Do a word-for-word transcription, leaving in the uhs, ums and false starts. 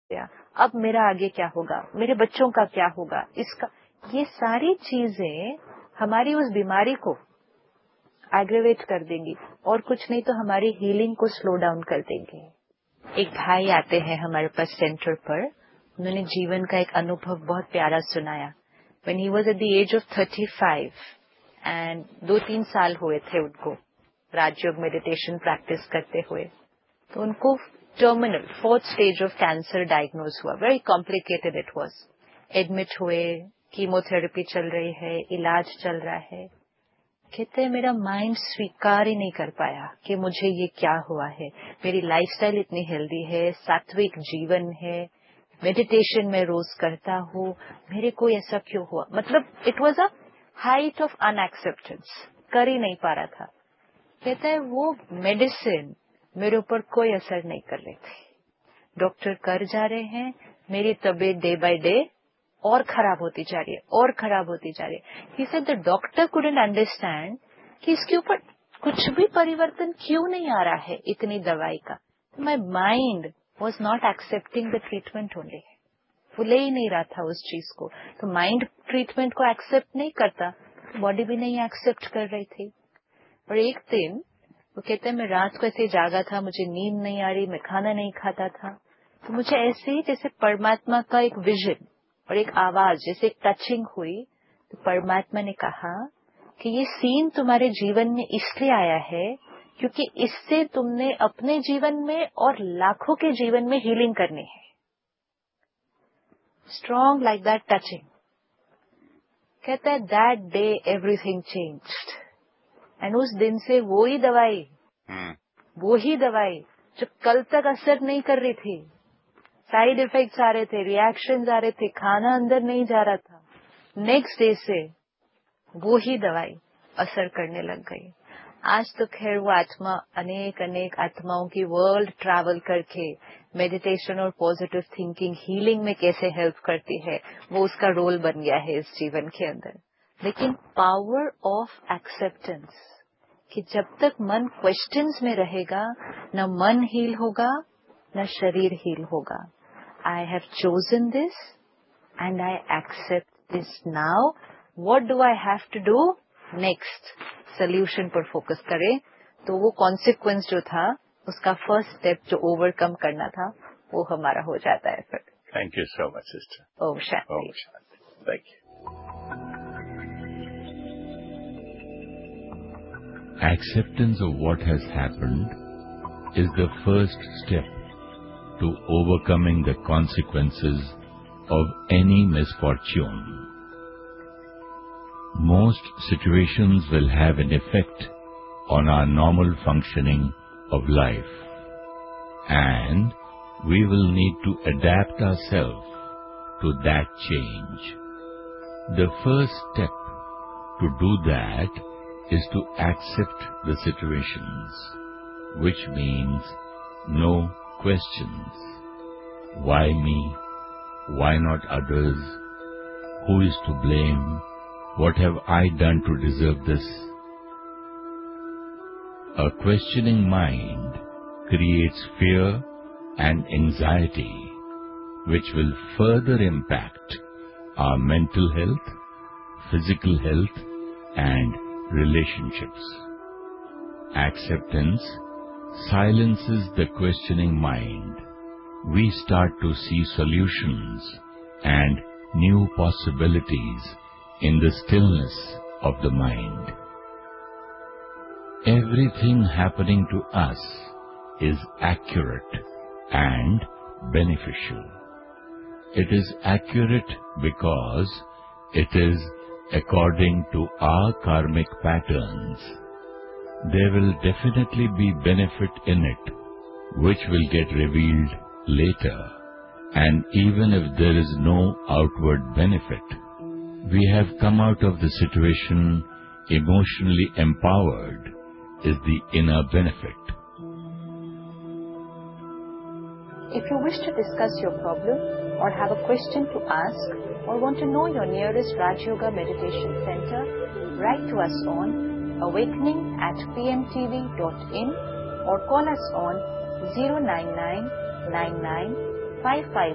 गया, अब मेरा आगे क्या होगा, मेरे बच्चों का क्या होगा, इसका, ये सारी चीजें हमारी उस बीमारी को एग्रेवेट कर देंगी और कुछ नहीं तो हमारी हीलिंग को स्लो डाउन कर देंगे। एक भाई आते हैं हमारे पास सेंटर पर, उन्होंने जीवन का एक अनुभव बहुत प्यारा सुनाया। When he was at the age of thirty-five and दो तीन साल हुए थे उनको राजयोग मेडिटेशन प्रैक्टिस करते हुए, तो उनको terminal fourth stage of cancer diagnose हुआ। Very complicated it was. Admit हुए, कीमोथेरेपी चल रही है, इलाज चल रहा है। कहते हैं मेरा माइंड स्वीकार ही नहीं कर पाया कि मुझे ये क्या हुआ है। मेरी लाइफस्टाइल इतनी हेल्दी है, सात्विक जीवन है, मेडिटेशन में रोज करता हूँ, मेरे को ऐसा क्यों हुआ। मतलब it was a height of अनएक्सेप्टेंस, कर ही नहीं पा रहा था। कहता है वो मेडिसिन मेरे ऊपर कोई असर नहीं कर रहे थे, डॉक्टर कर जा रहे हैं, मेरी तबीयत डे बाय डे और खराब होती जा रही है और खराब होती जा रही है। He said the doctor couldn't understand कि इसके ऊपर कुछ भी परिवर्तन क्यों नहीं आ रहा है इतनी दवाई का। My mind was not accepting the treatment only, वो ले ही नहीं रहा था उस चीज को। तो माइंड ट्रीटमेंट को एक्सेप्ट नहीं करता, बॉडी भी नहीं एक्सेप्ट कर रही थी। और एक दिन वो कहते हैं मैं रात को ऐसे जागा था, मुझे नींद नहीं आ रही, मैं खाना नहीं खाता था, तो मुझे ऐसे ही जैसे परमात्मा का एक विजन और एक आवाज जैसे एक टचिंग हुई। तो परमात्मा ने कहा कि ये सीन तुम्हारे जीवन में इसलिए आया है क्योंकि इससे तुमने अपने जीवन में और लाखों के जीवन में हीलिंग करनी है। Strong like that touching. कहता है that day everything changed. And उस दिन से वो ही दवाई hmm. वो ही दवाई जो कल तक असर नहीं कर रही थी, साइड इफेक्ट्स आ रहे थे, रिएक्शंस आ रहे थे, खाना अंदर नहीं जा रहा था, नेक्स्ट डे से वो ही दवाई असर करने लग गई। आज तो खैर वो आत्मा अनेक अनेक आत्माओं की वर्ल्ड ट्रैवल करके मेडिटेशन और पॉजिटिव थिंकिंग हीलिंग में कैसे हेल्प करती है, वो उसका रोल बन गया है इस जीवन के अंदर। लेकिन पावर ऑफ एक्सेप्टेंस, कि जब तक मन क्वेश्चंस में रहेगा, न मन हील होगा न शरीर हील होगा। I have chosen this and I accept this now, what do I have to do next, solution पर फोकस करें। तो वो कॉन्सिक्वेंस जो था, उसका फर्स्ट स्टेप जो ओवरकम करना था, वो हमारा हो जाता है फिर। Thank you so much sister. Om Shanti. Om Shanti. Thank you. Acceptance of what has happened is the first step to overcoming the consequences of any misfortune. Most situations will have an effect on our normal functioning of life, and we will need to adapt ourselves to that change. The first step to do that is to accept the situations, which means no questions. Why me? Why not others? Who is to blame? What have I done to deserve this? A questioning mind creates fear and anxiety, which will further impact our mental health, physical health, and relationships. Acceptance silences the questioning mind. We start to see solutions and new possibilities in the stillness of the mind. Everything happening to us is accurate and beneficial. It is accurate because it is according to our karmic patterns. There will definitely be benefit in it, which will get revealed later. And even if there is no outward benefit, we have come out of the situation emotionally empowered, is the inner benefit. If you wish to discuss your problem or have a question to ask or want to know your nearest Raj Yoga Meditation Center, write to us on awakening at p m t v dot in or call us on zero nine nine nine nine five five